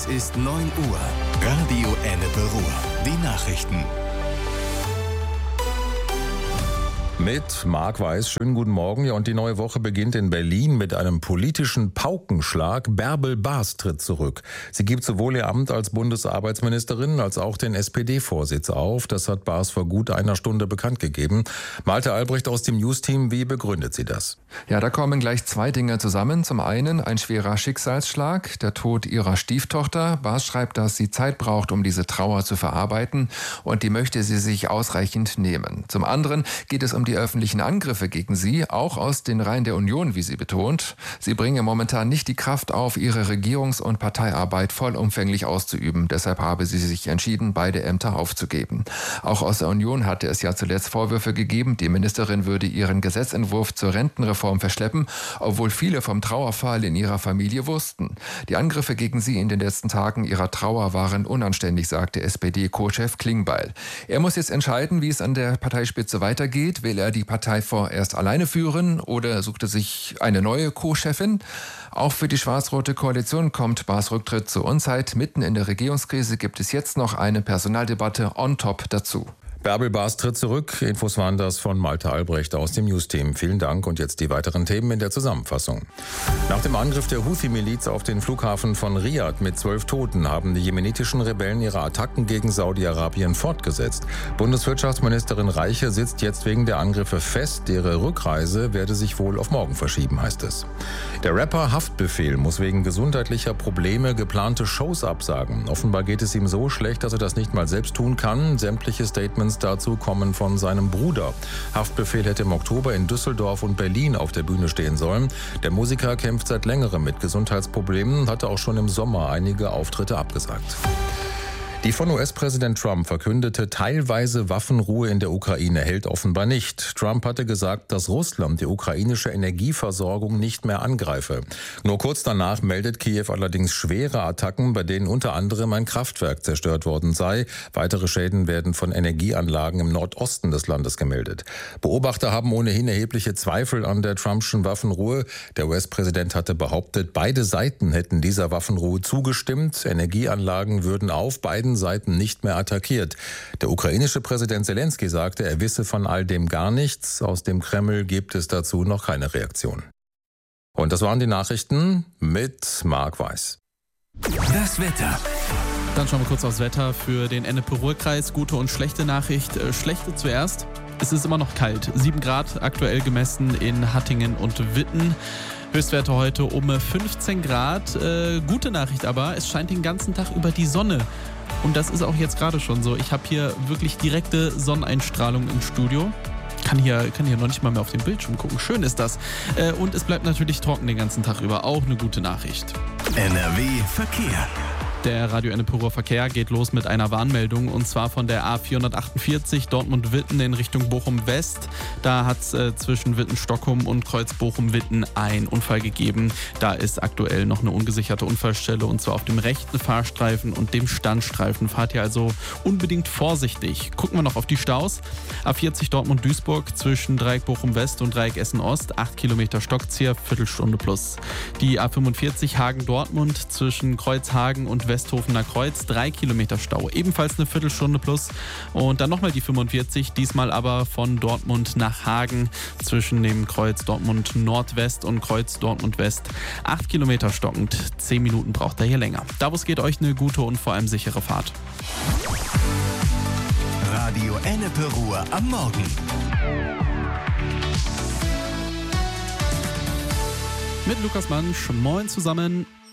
Es ist 9 Uhr. Radio Ennepe Ruhr. Die Nachrichten. Mit Marc Weiß, schönen guten Morgen. Ja, und die neue Woche beginnt in Berlin mit einem politischen Paukenschlag. Bärbel Baas tritt zurück. Sie gibt sowohl ihr Amt als Bundesarbeitsministerin als auch den SPD-Vorsitz auf. Das hat Baas vor gut einer Stunde bekannt gegeben. Malte Albrecht aus dem News-Team, wie begründet sie das? Ja, da kommen gleich zwei Dinge zusammen. Zum einen ein schwerer Schicksalsschlag, der Tod ihrer Stieftochter. Baas schreibt, dass sie Zeit braucht, um diese Trauer zu verarbeiten, und die möchte sie sich ausreichend nehmen. Zum anderen geht es um die öffentlichen Angriffe gegen sie, auch aus den Reihen der Union, wie sie betont. Sie bringe momentan nicht die Kraft auf, ihre Regierungs- und Parteiarbeit vollumfänglich auszuüben. Deshalb habe sie sich entschieden, beide Ämter aufzugeben. Auch aus der Union hatte es ja zuletzt Vorwürfe gegeben, die Ministerin würde ihren Gesetzentwurf zur Rentenreform verschleppen, obwohl viele vom Trauerfall in ihrer Familie wussten. Die Angriffe gegen sie in den letzten Tagen ihrer Trauer waren unanständig, sagte SPD-Co-Chef Klingbeil. Er muss jetzt entscheiden, wie es an der Parteispitze weitergeht. Will er die Partei vorerst alleine führen oder sucht er sich eine neue Co-Chefin? Auch für die schwarz-rote Koalition kommt Baas Rücktritt zur Unzeit. Mitten in der Regierungskrise gibt es jetzt noch eine Personaldebatte on top dazu. Bärbel Baas tritt zurück. Infos waren das von Malte Albrecht aus dem News-Team. Vielen Dank und jetzt die weiteren Themen in der Zusammenfassung. Nach dem Angriff der Houthi-Miliz auf den Flughafen von Riad mit 12 Toten haben die jemenitischen Rebellen ihre Attacken gegen Saudi-Arabien fortgesetzt. Bundeswirtschaftsministerin Reiche sitzt jetzt wegen der Angriffe fest. Ihre Rückreise werde sich wohl auf morgen verschieben, heißt es. Der Rapper Haftbefehl muss wegen gesundheitlicher Probleme geplante Shows absagen. Offenbar geht es ihm so schlecht, dass er das nicht mal selbst tun kann. Sämtliche Statements dazu kommen von seinem Bruder. Haftbefehl hätte im Oktober in Düsseldorf und Berlin auf der Bühne stehen sollen. Der Musiker kämpft seit längerem mit Gesundheitsproblemen, hatte auch schon im Sommer einige Auftritte abgesagt. Die von US-Präsident Trump verkündete teilweise Waffenruhe in der Ukraine hält offenbar nicht. Trump hatte gesagt, dass Russland die ukrainische Energieversorgung nicht mehr angreife. Nur kurz danach meldet Kiew allerdings schwere Attacken, bei denen unter anderem ein Kraftwerk zerstört worden sei. Weitere Schäden werden von Energieanlagen im Nordosten des Landes gemeldet. Beobachter haben ohnehin erhebliche Zweifel an der Trumpschen Waffenruhe. Der US-Präsident hatte behauptet, beide Seiten hätten dieser Waffenruhe zugestimmt. Energieanlagen würden auf beiden Seiten nicht mehr attackiert. Der ukrainische Präsident Zelensky sagte, er wisse von all dem gar nichts. Aus dem Kreml gibt es dazu noch keine Reaktion. Und das waren die Nachrichten mit Marc Weiß. Das Wetter. Dann schauen wir kurz aufs Wetter für den Ennepe-Ruhr-Kreis. Gute und schlechte Nachricht. Schlechte zuerst. Es ist immer noch kalt. 7 Grad aktuell gemessen in Hattingen und Witten. Höchstwerte heute um 15 Grad. Gute Nachricht aber, es scheint den ganzen Tag über die Sonne. Und das ist auch jetzt gerade schon so. Ich habe hier wirklich direkte Sonneneinstrahlung im Studio. Kann hier noch nicht mal mehr auf den Bildschirm gucken. Schön ist das. Und es bleibt natürlich trocken den ganzen Tag über. Auch eine gute Nachricht. NRW Verkehr. Der Radio Ennepe Ruhr Verkehr geht los mit einer Warnmeldung, und zwar von der A448 Dortmund-Witten in Richtung Bochum-West. Da hat es zwischen Witten-Stockholm und Kreuz-Bochum-Witten einen Unfall gegeben. Da ist aktuell noch eine ungesicherte Unfallstelle, und zwar auf dem rechten Fahrstreifen und dem Standstreifen. Fahrt ihr also unbedingt vorsichtig. Gucken wir noch auf die Staus. A40 Dortmund-Duisburg zwischen Dreieck Bochum-West und Dreieck Essen-Ost. 8 Kilometer Stockzieher, Viertelstunde plus. Die A45 Hagen-Dortmund zwischen Kreuzhagen und Westhofener Kreuz, 3 Kilometer Stau, ebenfalls eine Viertelstunde plus. Und dann nochmal die 45, diesmal aber von Dortmund nach Hagen zwischen dem Kreuz Dortmund Nordwest und Kreuz Dortmund West. 8 Kilometer stockend, 10 Minuten braucht er hier länger. Davos geht euch eine gute und vor allem sichere Fahrt. Radio Ennepe Ruhr am Morgen. Mit Lukas Mansch, moin zusammen.